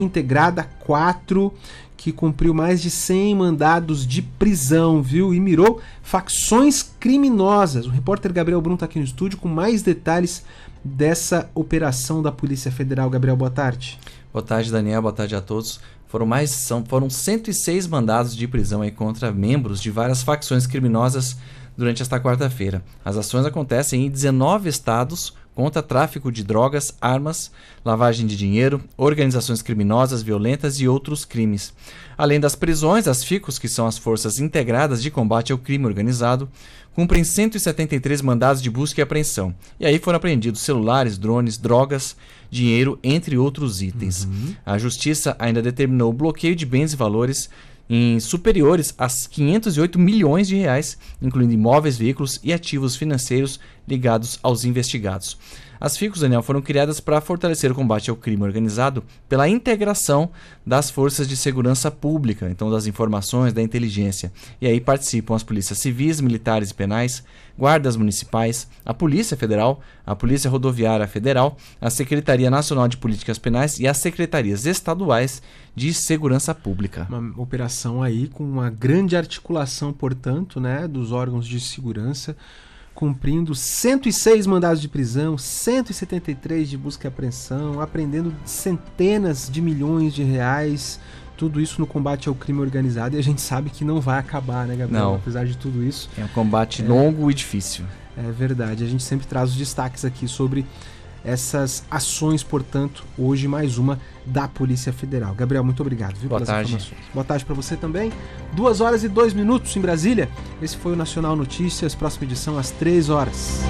integrada 4, que cumpriu mais de 100 mandados de prisão, viu? E mirou facções criminosas. O repórter Gabriel Brum está aqui no estúdio com mais detalhes dessa operação da Polícia Federal. Gabriel, boa tarde. Boa tarde, Daniel. Boa tarde a todos. Foram 106 mandados de prisão aí contra membros de várias facções criminosas durante esta quarta-feira. As ações acontecem em 19 estados contra tráfico de drogas, armas, lavagem de dinheiro, organizações criminosas violentas e outros crimes. Além das prisões, as FICOS, que são as Forças Integradas de Combate ao Crime Organizado, cumprem 173 mandados de busca e apreensão. E aí foram apreendidos celulares, drones, drogas, dinheiro, entre outros itens. A Justiça ainda determinou o bloqueio de bens e valores superiores a 508 milhões de reais, incluindo imóveis, veículos e ativos financeiros ligados aos investigados. As FICOS, Daniel, foram criadas para fortalecer o combate ao crime organizado pela integração das forças de segurança pública, então das informações, da inteligência. E aí participam as polícias civis, militares e penais, guardas municipais, a Polícia Federal, a Polícia Rodoviária Federal, a Secretaria Nacional de Políticas Penais e as secretarias estaduais de segurança pública. Uma operação aí com uma grande articulação, portanto, né, dos órgãos de segurança, cumprindo 106 mandados de prisão, 173 de busca e apreensão, apreendendo centenas de milhões de reais, tudo isso no combate ao crime organizado, e a gente sabe que não vai acabar, né, Gabriel? Não. Apesar de tudo isso. É um combate longo e difícil. É verdade, a gente sempre traz os destaques aqui sobre essas ações, portanto, hoje mais uma da Polícia Federal. Gabriel, muito obrigado, viu, pelas informações. Boa tarde para você também. 2h02 em Brasília. Esse foi o Nacional Notícias, próxima edição às 3h.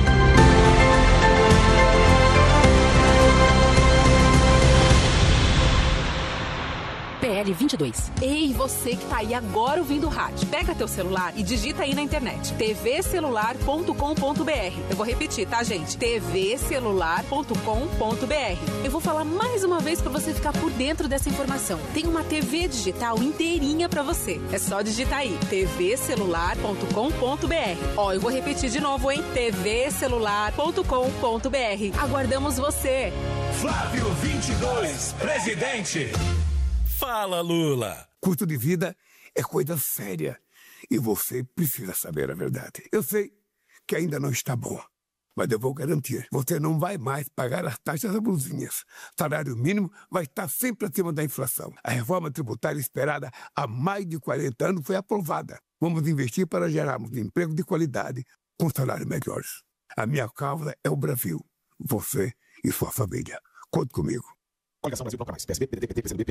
PL22. Ei, você que tá aí agora ouvindo o rádio. Pega teu celular e digita aí na internet. tvcelular.com.br. Eu vou repetir, tá, gente? tvcelular.com.br. Eu vou falar mais uma vez pra você ficar por dentro dessa informação. Tem uma TV digital inteirinha pra você. É só digitar aí. tvcelular.com.br. Ó, eu vou repetir de novo, hein? tvcelular.com.br. Aguardamos você. Flávio 22, presidente. Fala, Lula! Custo de vida é coisa séria e você precisa saber a verdade. Eu sei que ainda não está bom, mas eu vou garantir. Você não vai mais pagar as taxas abusinhas. Salário mínimo vai estar sempre acima da inflação. A reforma tributária esperada há mais de 40 anos foi aprovada. Vamos investir para gerarmos emprego de qualidade com salários melhores. A minha causa é o Brasil. Você e sua família. Conte comigo. Coligação Brasil Bloco Mais. PSB, PDT, PT, PCdoB,